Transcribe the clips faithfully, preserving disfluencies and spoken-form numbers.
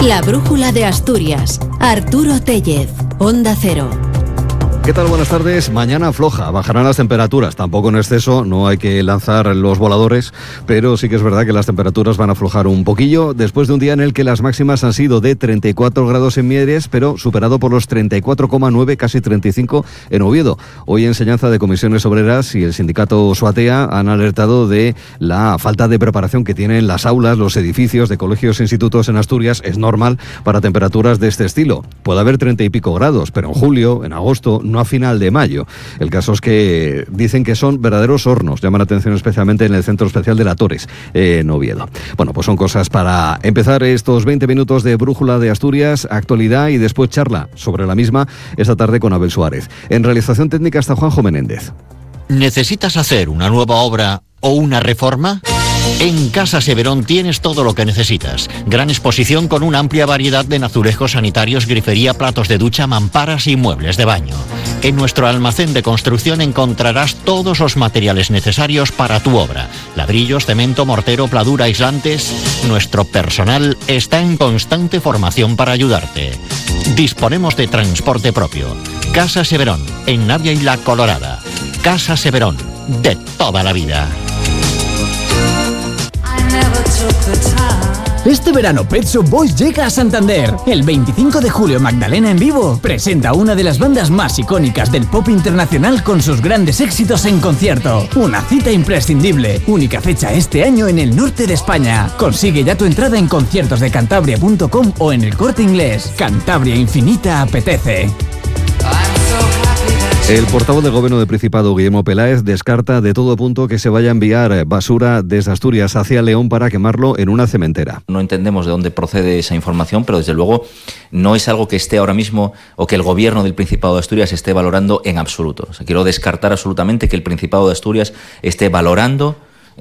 La brújula de Asturias. Arturo Tellez, Onda Cero. ¿Qué tal? Buenas tardes. Mañana floja, bajarán las temperaturas, tampoco en exceso, no hay que lanzar los voladores, pero sí que es verdad que las temperaturas van a aflojar un poquillo después de un día en el que las máximas han sido de treinta y cuatro grados en Mieres, pero superado por los treinta y cuatro coma nueve, casi treinta y cinco en Oviedo. Hoy Enseñanza de Comisiones Obreras y el sindicato Suatea han alertado de la falta de preparación que tienen las aulas, los edificios de colegios e institutos en Asturias. Es normal para temperaturas de este estilo. Puede haber treinta y pico grados, pero en julio, en agosto, no a final de mayo. El caso es que dicen que son verdaderos hornos. Llaman la atención especialmente en el Centro Especial de la Torres, eh, en Oviedo. Bueno, pues son cosas para empezar estos veinte minutos de Brújula de Asturias, actualidad y después charla sobre la misma esta tarde con Abel Suárez. En realización técnica está Juanjo Menéndez. ¿Necesitas hacer una nueva obra o una reforma? En Casa Severón tienes todo lo que necesitas. Gran exposición con una amplia variedad de azulejos sanitarios, grifería, platos de ducha, mamparas y muebles de baño. En nuestro almacén de construcción encontrarás todos los materiales necesarios para tu obra. Ladrillos, cemento, mortero, pladura, aislantes. Nuestro personal está en constante formación para ayudarte. Disponemos de transporte propio. Casa Severón, en Navia y La Colorada. Casa Severón, de toda la vida. Este verano Pet Shop Boys llega a Santander. El veinticinco de julio Magdalena en Vivo presenta una de las bandas más icónicas del pop internacional con sus grandes éxitos en concierto. Una cita imprescindible. Única fecha este año en el norte de España. Consigue ya tu entrada en conciertos de cantabria punto com o en el Corte Inglés. Cantabria Infinita apetece. El portavoz del Gobierno del Principado, Guillermo Peláez, descarta de todo punto que se vaya a enviar basura desde Asturias hacia León para quemarlo en una cementera. No entendemos de dónde procede esa información, pero desde luego no es algo que esté ahora mismo o que el Gobierno del Principado de Asturias esté valorando en absoluto. O sea, quiero descartar absolutamente que el Principado de Asturias esté valorando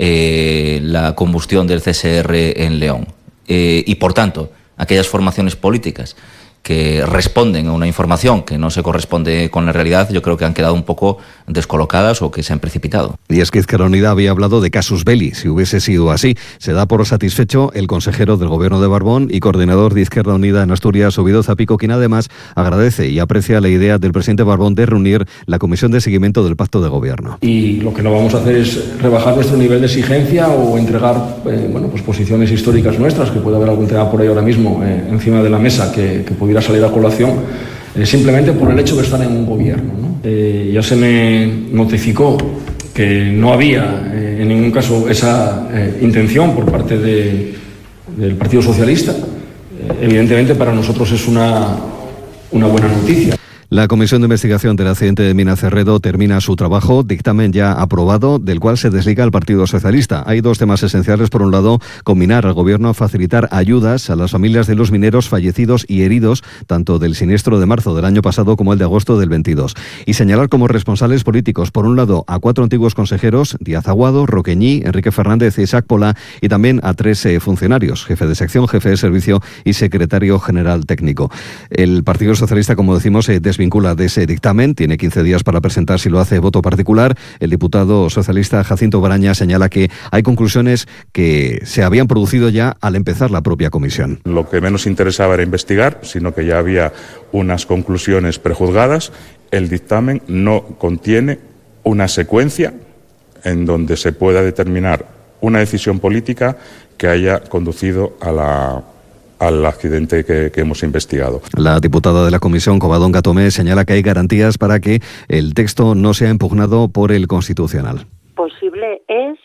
eh, la combustión del C S R en León. Eh, y, por tanto, aquellas formaciones políticas que responden a una información que no se corresponde con la realidad, yo creo que han quedado un poco descolocadas o que se han precipitado. Y es que Izquierda Unida había hablado de casus belli, si hubiese sido así. Se da por satisfecho el consejero del Gobierno de Barbón y coordinador de Izquierda Unida en Asturias, Oviedo Zapico, quien además agradece y aprecia la idea del presidente Barbón de reunir la Comisión de Seguimiento del Pacto de Gobierno. Y lo que no vamos a hacer es rebajar nuestro nivel de exigencia o entregar eh, bueno, pues posiciones históricas nuestras, que puede haber algún tema por ahí ahora mismo eh, encima de la mesa que, que pudiera salir a colación, eh, simplemente por el hecho de estar en un gobierno, ¿no? Eh, ya se me notificó que no había eh, en ningún caso esa eh, intención por parte de, del Partido Socialista. Eh, evidentemente para nosotros es una, una buena noticia. La Comisión de Investigación del accidente de Mina Cerredo termina su trabajo, dictamen ya aprobado, del cual se desliga el Partido Socialista. Hay dos temas esenciales. Por un lado, combinar al Gobierno a facilitar ayudas a las familias de los mineros fallecidos y heridos, tanto del siniestro de marzo del año pasado como el de agosto del veintidós. Y señalar como responsables políticos, por un lado, a cuatro antiguos consejeros, Díaz Aguado, Roqueñí, Enrique Fernández y Isaac Pola, y también a tres eh, funcionarios, jefe de sección, jefe de servicio y secretario general técnico. El Partido Socialista, como decimos, se eh, desvincula de ese dictamen, tiene quince días para presentar si lo hace voto particular. El diputado socialista Jacinto Baraña señala que hay conclusiones que se habían producido ya al empezar la propia comisión. Lo que menos interesaba era investigar, sino que ya había unas conclusiones prejuzgadas. El dictamen no contiene una secuencia en donde se pueda determinar una decisión política que haya conducido a la al accidente que, que hemos investigado. La diputada de la Comisión, Covadonga Tomé, señala que hay garantías para que el texto no sea impugnado por el Constitucional. Posible es,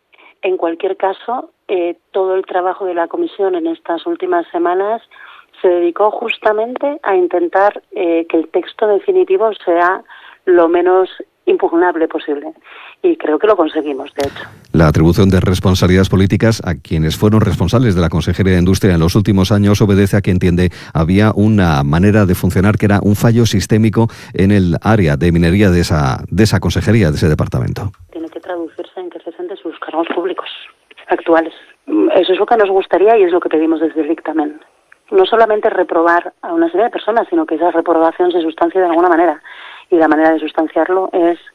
en cualquier caso, eh, todo el trabajo de la Comisión en estas últimas semanas se dedicó justamente a intentar eh, que el texto definitivo sea lo menos impugnable posible. Y creo que lo conseguimos, de hecho. La atribución de responsabilidades políticas a quienes fueron responsables de la Consejería de Industria en los últimos años obedece a que entiende había una manera de funcionar que era un fallo sistémico en el área de minería de esa, de esa consejería, de ese departamento. Tiene que traducirse en que cesen de sus cargos públicos actuales. Eso es lo que nos gustaría y es lo que pedimos desde el dictamen. No solamente reprobar a una serie de personas, sino que esa reprobación se sustancie de alguna manera. Y la manera de sustanciarlo es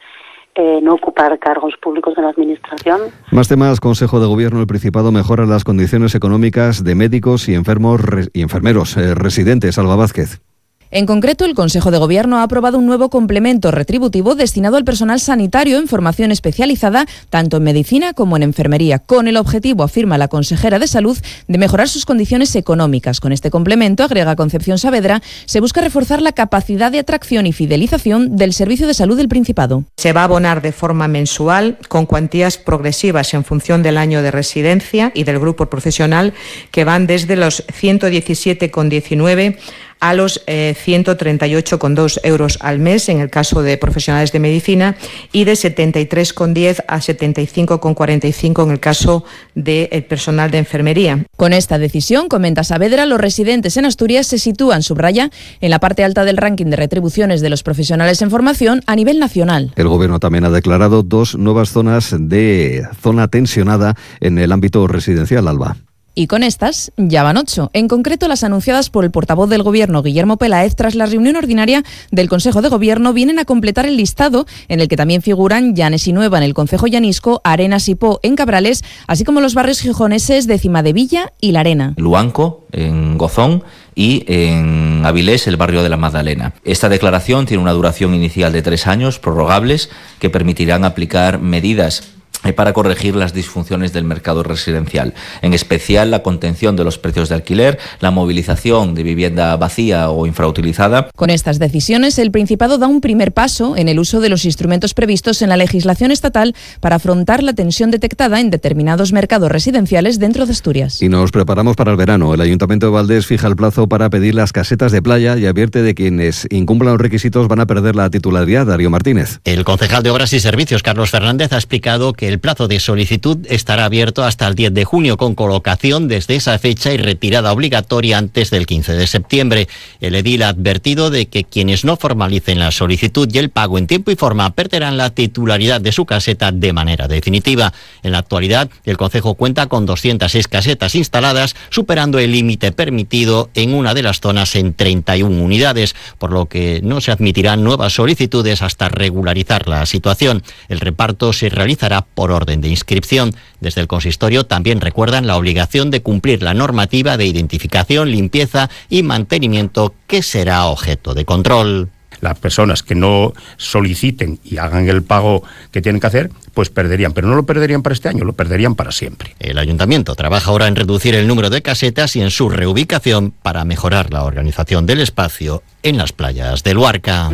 eh, no ocupar cargos públicos de la Administración. Más temas. Consejo de Gobierno. El Principado mejora las condiciones económicas de médicos y enfermos y enfermeros eh, residentes. Alba Vázquez. En concreto, el Consejo de Gobierno ha aprobado un nuevo complemento retributivo destinado al personal sanitario en formación especializada, tanto en medicina como en enfermería, con el objetivo, afirma la consejera de Salud, de mejorar sus condiciones económicas. Con este complemento, agrega Concepción Saavedra, se busca reforzar la capacidad de atracción y fidelización del Servicio de Salud del Principado. Se va a abonar de forma mensual con cuantías progresivas en función del año de residencia y del grupo profesional, que van desde los ciento diecisiete coma diecinueve a los eh, ciento treinta y ocho coma dos euros al mes en el caso de profesionales de medicina y de setenta y tres coma diez a setenta y cinco coma cuarenta y cinco en el caso del personal de enfermería. Con esta decisión, comenta Saavedra, los residentes en Asturias se sitúan, subraya, en la parte alta del ranking de retribuciones de los profesionales en formación a nivel nacional. El Gobierno también ha declarado dos nuevas zonas de zona tensionada en el ámbito residencial, Alba. Y con estas ya van ocho. En concreto, las anunciadas por el portavoz del Gobierno, Guillermo Peláez, tras la reunión ordinaria del Consejo de Gobierno, vienen a completar el listado en el que también figuran Llanes y Nueva en el concejo llanisco, Arenas y Po en Cabrales, así como los barrios gijoneses de Cimadevilla y La Arena. Luanco, en Gozón, y en Avilés, el barrio de la Magdalena. Esta declaración tiene una duración inicial de tres años, prorrogables, que permitirán aplicar medidas para corregir las disfunciones del mercado residencial, en especial la contención de los precios de alquiler, la movilización de vivienda vacía o infrautilizada. Con estas decisiones, el Principado da un primer paso en el uso de los instrumentos previstos en la legislación estatal para afrontar la tensión detectada en determinados mercados residenciales dentro de Asturias. Y nos preparamos para el verano. El Ayuntamiento de Valdés fija el plazo para pedir las casetas de playa y advierte de quienes incumplan los requisitos van a perder la titularidad. Darío Martínez. El concejal de Obras y Servicios, Carlos Fernández, ha explicado que el plazo de solicitud estará abierto hasta el diez de junio, con colocación desde esa fecha y retirada obligatoria antes del quince de septiembre. El edil ha advertido de que quienes no formalicen la solicitud y el pago en tiempo y forma perderán la titularidad de su caseta de manera definitiva. En la actualidad, el concejo cuenta con doscientas seis casetas instaladas, superando el límite permitido en una de las zonas en treinta y una unidades, por lo que no se admitirán nuevas solicitudes hasta regularizar la situación. El reparto se realizará por orden de inscripción. Desde el consistorio también recuerdan la obligación de cumplir la normativa de identificación, limpieza y mantenimiento, que será objeto de control. Las personas que no soliciten y hagan el pago que tienen que hacer, pues perderían, pero no lo perderían para este año, lo perderían para siempre. El ayuntamiento trabaja ahora en reducir el número de casetas y en su reubicación para mejorar la organización del espacio en las playas de Luarca.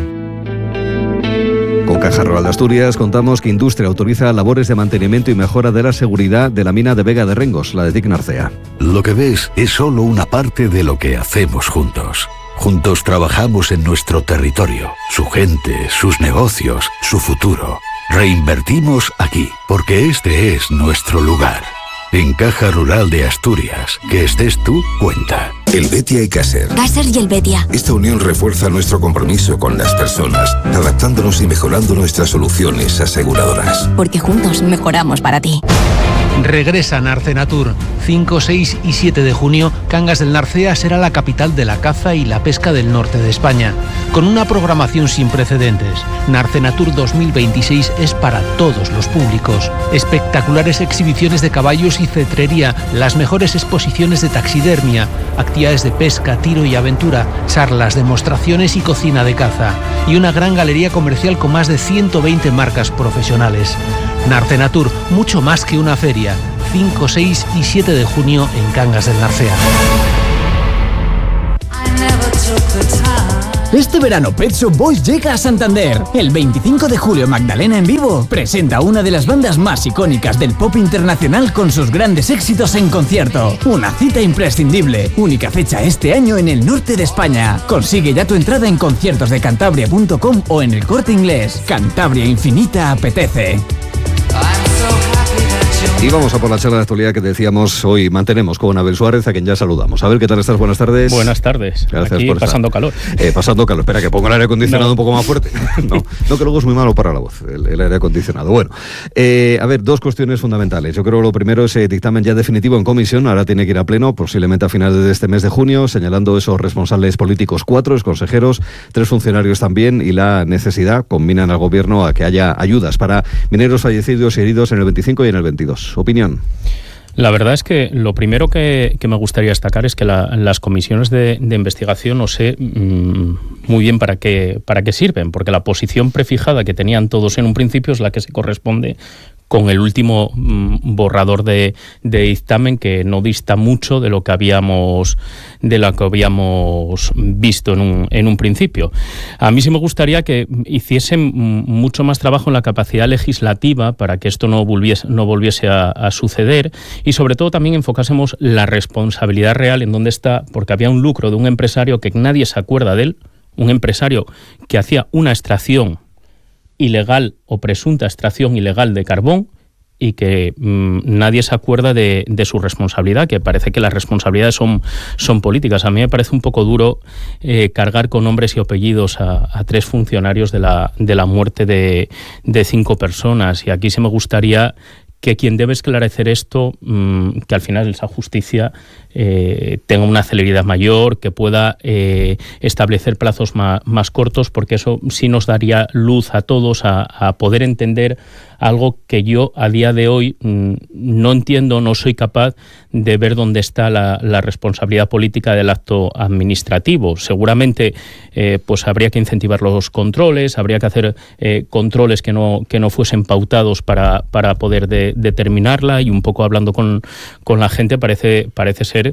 Con Caja Rural de Asturias contamos que Industria autoriza labores de mantenimiento y mejora de la seguridad de la mina de Vega de Rengos, la de Tic Narcea. Lo que ves es solo una parte de lo que hacemos juntos. Juntos trabajamos en nuestro territorio, su gente, sus negocios, su futuro. Reinvertimos aquí, porque este es nuestro lugar. En Caja Rural de Asturias, que estés tú, cuenta. El Betia y Caser. Caser y el Betia. Esta unión refuerza nuestro compromiso con las personas, adaptándonos y mejorando nuestras soluciones aseguradoras. Porque juntos mejoramos para ti. Regresa Narcenatur. cinco, seis y siete de junio, Cangas del Narcea será la capital de la caza y la pesca del norte de España. Con una programación sin precedentes, Narcenatur dos mil veintiséis es para todos los públicos. Espectaculares exhibiciones de caballos y cetrería, las mejores exposiciones de taxidermia, actividades de pesca, tiro y aventura, charlas, demostraciones y cocina de caza. Y una gran galería comercial con más de ciento veinte marcas profesionales. Narcenatur, mucho más que una feria. cinco, seis y siete de junio en Cangas del Narcea. Este verano Pet Shop Boys llega a Santander. El veinticinco de julio Magdalena en vivo presenta una de las bandas más icónicas del pop internacional con sus grandes éxitos en concierto. Una cita imprescindible. Única fecha este año en el norte de España. Consigue ya tu entrada en conciertos de cantabria punto com o en el Corte Inglés. Cantabria Infinita apetece. I'm so happy that you're Y vamos a por la charla de actualidad que decíamos hoy. Mantenemos con Abel Suárez, a quien ya saludamos. A ver, ¿qué tal estás? Buenas tardes. Buenas tardes. Gracias Aquí por pasando estar. calor. Eh, pasando calor. Espera, que pongo el aire acondicionado no. un poco más fuerte. no, no, que luego es muy malo para la voz, el, el aire acondicionado. Bueno, eh, a ver, dos cuestiones fundamentales. Yo creo que lo primero es el dictamen ya definitivo en comisión. Ahora tiene que ir a pleno, posiblemente a finales de este mes de junio, señalando esos responsables políticos, cuatro ex consejeros, tres funcionarios también, y la necesidad, combinan al gobierno a que haya ayudas para mineros fallecidos y heridos en el veinticinco y en el veintidós. Opinión. La verdad es que lo primero que, que me gustaría destacar es que la, las comisiones de, de investigación no sé mmm, muy bien para qué, para qué sirven, porque la posición prefijada que tenían todos en un principio es la que se corresponde con el último mmm, borrador de, de dictamen, que no dista mucho de lo que habíamos de lo que habíamos visto en un, en un principio. A mí sí me gustaría que hiciesen mucho más trabajo en la capacidad legislativa para que esto no volviese, no volviese a, a suceder, y sobre todo también enfocásemos la responsabilidad real en dónde está, porque había un lucro de un empresario que nadie se acuerda de él, un empresario que hacía una extracción ilegal o presunta extracción ilegal de carbón, y que mmm, nadie se acuerda de, de su responsabilidad, que parece que las responsabilidades son, son políticas. A mí me parece un poco duro eh, cargar con nombres y apellidos a, a tres funcionarios de la, de la muerte de, de cinco personas, y aquí sí me gustaría que quien debe esclarecer esto, mmm, que al final esa justicia eh, tenga una celeridad mayor, que pueda eh, establecer plazos ma, más cortos, porque eso sí nos daría luz a todos a, a poder entender algo que yo a día de hoy mmm, no entiendo, no soy capaz de ver dónde está la, la responsabilidad política del acto administrativo. Seguramente eh, pues habría que incentivar los controles, habría que hacer eh, controles que no, que no fuesen pautados para, para poder de, determinarla, y un poco hablando con, con la gente parece, parece ser eh,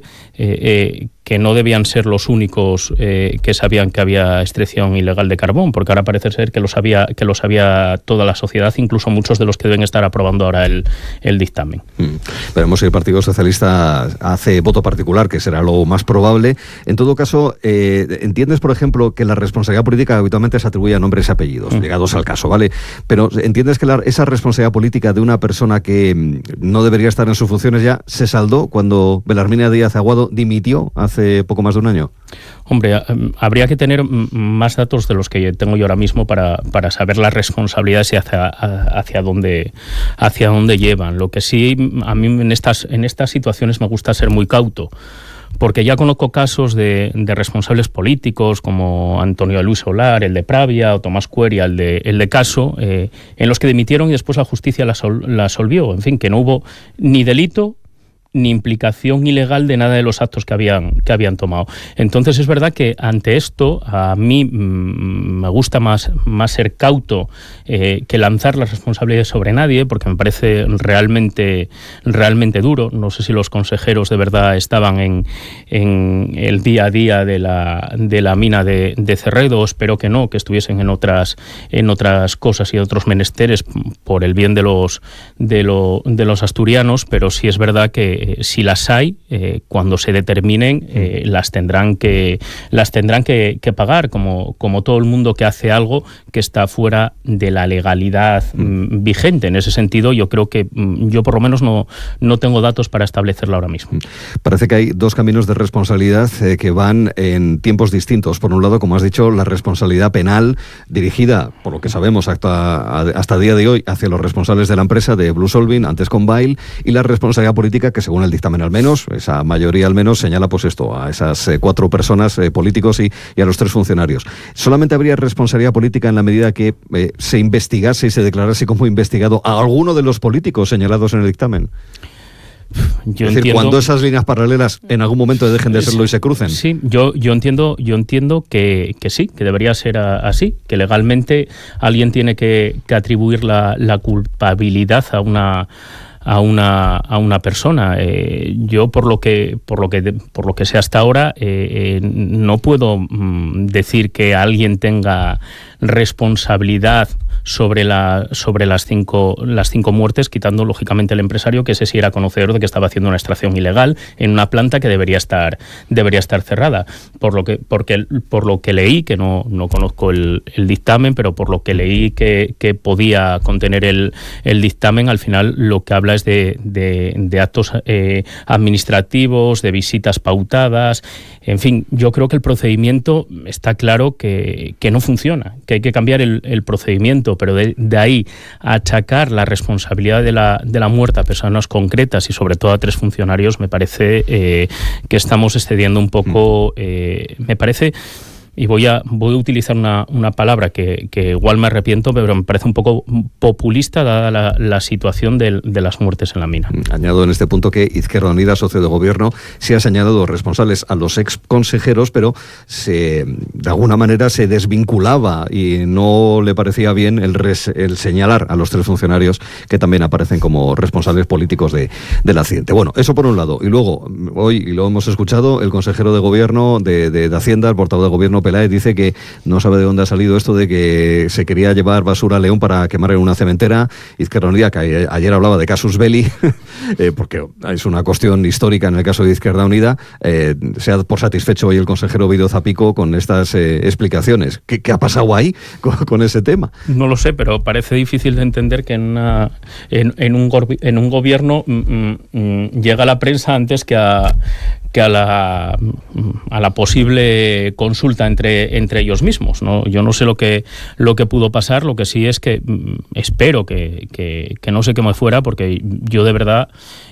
eh, que no debían ser los únicos eh, que sabían que había extracción ilegal de carbón, porque ahora parece ser que lo sabía, que lo sabía toda la sociedad, incluso muchos de los que deben estar aprobando ahora el, el dictamen. Mm. Veremos si el Partido Socialista hace voto particular, que será lo más probable. En todo caso, eh, ¿entiendes, por ejemplo, que la responsabilidad política habitualmente se atribuye a nombres y apellidos, mm. llegados al caso, ¿vale? Pero ¿entiendes que la, esa responsabilidad política de una persona que no debería estar en sus funciones ya se saldó cuando Belarmina Díaz Aguado dimitió hace hace poco más de un año? Hombre, habría que tener más datos de los que tengo yo ahora mismo para, para saber las responsabilidades y hacia, hacia, dónde, hacia dónde llevan. Lo que sí, a mí en estas, en estas situaciones me gusta ser muy cauto, porque ya conozco casos de, de responsables políticos como Antonio Luis Solar, el de Pravia, o Tomás Cueria, el de, el de Caso, eh, en los que dimitieron y después la justicia la, sol, la absolvió. En fin, que no hubo ni delito ni implicación ilegal de nada de los actos que habían, que habían tomado. Entonces es verdad que ante esto a mí mmm, me gusta más, más ser cauto eh, que lanzar las responsabilidades sobre nadie, porque me parece realmente, realmente duro. No sé si los consejeros de verdad estaban en, en el día a día de la, de la mina de, de Cerredo, espero que no, que estuviesen en otras, en otras cosas y otros menesteres por el bien de los, de, lo, de los asturianos, pero sí es verdad que si las hay, eh, cuando se determinen, eh, las tendrán que las tendrán que, que pagar, como, como todo el mundo que hace algo que está fuera de la legalidad mm, vigente. En ese sentido, yo creo que mm, yo por lo menos no, no tengo datos para establecerlo ahora mismo. Parece que hay dos caminos de responsabilidad eh, que van en tiempos distintos. Por un lado, como has dicho, la responsabilidad penal dirigida, por lo que sabemos hasta, hasta el día de hoy, hacia los responsables de la empresa de Blue Solving, antes con Bail, y la responsabilidad política que, según el dictamen al menos, esa mayoría al menos, señala pues esto, a esas eh, cuatro personas, eh, políticos y, y a los tres funcionarios. ¿Solamente habría responsabilidad política en la medida que eh, se investigase y se declarase como investigado a alguno de los políticos señalados en el dictamen? Yo es decir, entiendo, cuando esas líneas paralelas en algún momento dejen de serlo y se crucen. Sí, yo, yo entiendo, yo entiendo que, que sí, que debería ser a, así, que legalmente alguien tiene que, que atribuir la, la culpabilidad a una a una a una persona. Eh, yo por lo que por lo que por lo que sé hasta ahora eh, eh, no puedo mm, decir que alguien tenga responsabilidad sobre, la, sobre las, cinco, las cinco muertes, quitando lógicamente el empresario, que ese sí era conocedor de que estaba haciendo una extracción ilegal en una planta que debería estar, debería estar cerrada. Por lo que, porque, por lo que leí, que no, no conozco el, el dictamen, pero por lo que leí que, que podía contener el, el dictamen, al final lo que habla es de, de, de actos eh, administrativos, de visitas pautadas. En fin, yo creo que el procedimiento está claro que, que no funciona, que hay que cambiar el, el procedimiento, pero de, de ahí a achacar la responsabilidad de la, de la muerte a personas concretas y sobre todo a tres funcionarios, me parece eh, que estamos excediendo un poco, eh, me parece... Y voy a voy a utilizar una, una palabra que, que igual me arrepiento, pero me parece un poco populista dada la, la situación de, de las muertes en la mina. Añado en este punto que Izquierda Unida, socio de gobierno, se ha señalado responsables a los ex consejeros, pero se, de alguna manera se desvinculaba y no le parecía bien el, res, el señalar a los tres funcionarios que también aparecen como responsables políticos de, del accidente. Bueno, eso por un lado. Y luego, hoy, y lo hemos escuchado, el consejero de gobierno de, de, de Hacienda, el portavoz de gobierno Peláez, dice que no sabe de dónde ha salido esto de que se quería llevar basura a León para quemar en una cementera. Izquierda Unida, que ayer hablaba de casus belli, eh, porque es una cuestión histórica en el caso de Izquierda Unida, eh, se ha por satisfecho hoy el consejero Ovidio Zapico con estas eh, explicaciones. ¿Qué, ¿Qué ha pasado ahí con, con ese tema? No lo sé, pero parece difícil de entender que en, una, en, en, un, en un gobierno mm, mm, llega la prensa antes que a... que a la, a la posible consulta entre, entre ellos mismos, ¿no? Yo no sé lo que, lo que pudo pasar, lo que sí es que espero que, que, que no se queme fuera, porque yo de verdad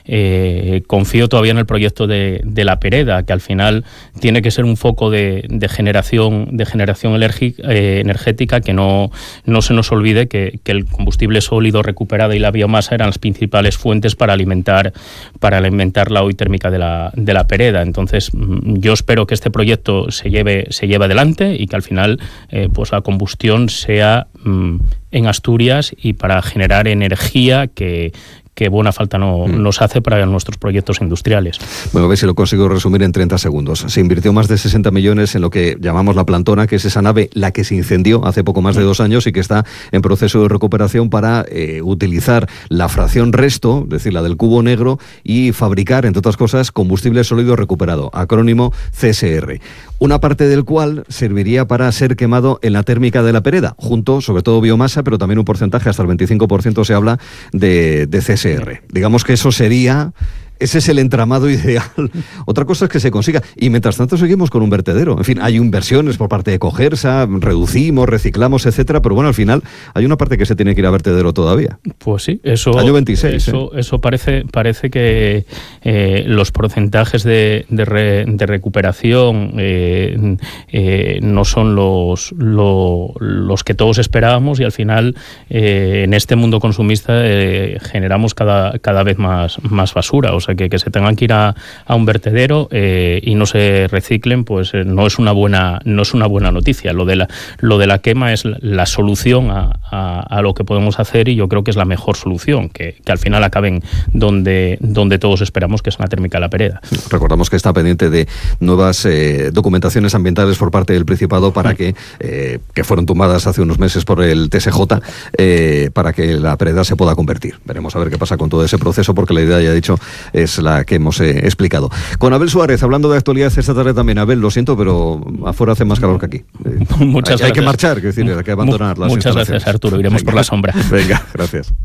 eh, confío todavía en el proyecto de, de La Pereda, que al final tiene que ser un foco de, de generación, de generación eh, energética, que no, no se nos olvide que, que el combustible sólido recuperado y la biomasa eran las principales fuentes para alimentar, para alimentar la hoy térmica de la, de la Pereda. Entonces, yo espero que este proyecto se lleve, se lleve adelante y que al final eh, pues la combustión sea mm, en Asturias y para generar energía que, que buena falta no, mm. nos hace para nuestros proyectos industriales. Bueno, a ver si lo consigo resumir en treinta segundos. Se invirtió más de sesenta millones en lo que llamamos la Plantona, que es esa nave, la que se incendió hace poco más de dos años y que está en proceso de recuperación para eh, utilizar la fracción resto, es decir, la del cubo negro, y fabricar, entre otras cosas, combustible sólido recuperado, acrónimo C S R. Una parte del cual serviría para ser quemado en la térmica de La Pereda, junto, sobre todo, biomasa, pero también un porcentaje, hasta el veinticinco por ciento se habla de, de C S R. Digamos que eso sería... Ese es el entramado ideal. Otra cosa es que se consiga. Y mientras tanto seguimos con un vertedero. En fin, hay inversiones por parte de Cogersa, reducimos, reciclamos, etcétera, pero bueno, al final hay una parte que se tiene que ir a vertedero todavía. Pues sí, eso... Año veintiséis. Eso, ¿eh? eso parece, parece que eh, los porcentajes de, de, re, de recuperación eh, eh, no son los, lo, los que todos esperábamos y al final eh, en este mundo consumista eh, generamos cada, cada vez más, más basura. O sea, que, que se tengan que ir a, a un vertedero eh, y no se reciclen, pues eh, no es una buena no es una buena noticia. Lo de la lo de la quema es la, la solución a, a, a lo que podemos hacer y yo creo que es la mejor solución, que, que al final acaben donde donde todos esperamos, que es en la térmica de La Pereda. Recordamos que está pendiente de nuevas eh, documentaciones ambientales por parte del Principado para que eh, que fueron tumbadas hace unos meses por el T S J eh, para que La Pereda se pueda convertir. Veremos a ver qué pasa con todo ese proceso, porque la idea, ya he dicho, es la que hemos eh, explicado. Con Abel Suárez, hablando de actualidad esta tarde también. Abel, lo siento, pero afuera hace más calor que aquí. Eh, Muchas hay, gracias. Hay que marchar, que decir, hay que abandonar las Muchas gracias, Arturo. Iremos Venga. por la sombra. Venga, gracias.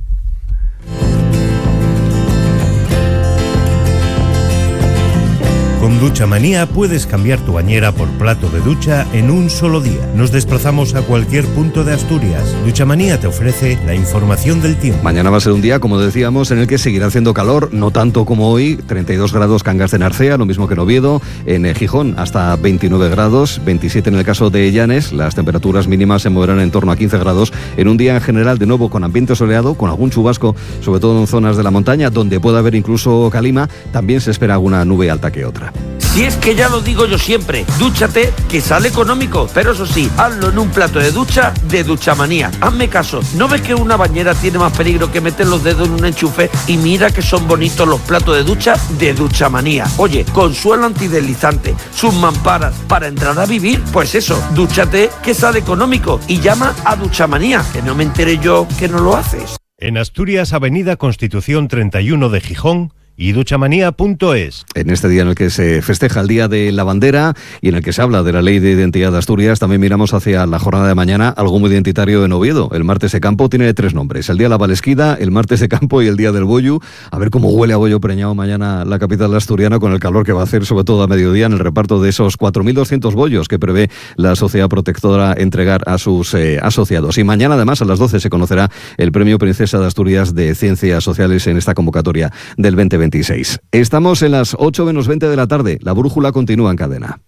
Con Ducha Manía puedes cambiar tu bañera por plato de ducha en un solo día. Nos desplazamos a cualquier punto de Asturias. Ducha Manía te ofrece la información del tiempo. Mañana va a ser un día, como decíamos, en el que seguirá haciendo calor, no tanto como hoy, treinta y dos grados Cangas de Narcea, lo mismo que en Oviedo, en Gijón hasta veintinueve grados, veintisiete en el caso de Llanes. Las temperaturas mínimas se moverán en torno a quince grados, en un día en general de nuevo con ambiente soleado, con algún chubasco, sobre todo en zonas de la montaña, donde puede haber incluso calima. También se espera alguna nube alta que otra. Si es que ya lo digo yo siempre, dúchate que sale económico, pero eso sí, hazlo en un plato de ducha de Duchamanía. Hazme caso, ¿no ves que una bañera tiene más peligro que meter los dedos en un enchufe? Y mira que son bonitos los platos de ducha de Duchamanía. Oye, con suelo antideslizante, sus mamparas, para entrar a vivir, pues eso, dúchate que sale económico y llama a Duchamanía, que no me enteré yo que no lo haces. En Asturias, Avenida Constitución treinta y uno de Gijón, y duchamanía punto es. En este día en el que se festeja el Día de la Bandera y en el que se habla de la Ley de Identidad de Asturias, también miramos hacia la jornada de mañana, algo muy identitario en Oviedo. El martes de campo tiene tres nombres: el Día de la Valesquida, el martes de campo y el Día del Bollo. A ver cómo huele a bollo preñado mañana la capital asturiana, con el calor que va a hacer, sobre todo a mediodía, en el reparto de esos cuatro mil doscientos bollos que prevé la Sociedad Protectora entregar a sus eh, asociados. Y mañana, además, a las doce se conocerá el Premio Princesa de Asturias de Ciencias Sociales en esta convocatoria del veinte veintiséis. Estamos en las ocho menos veinte de la tarde. La brújula continúa en cadena.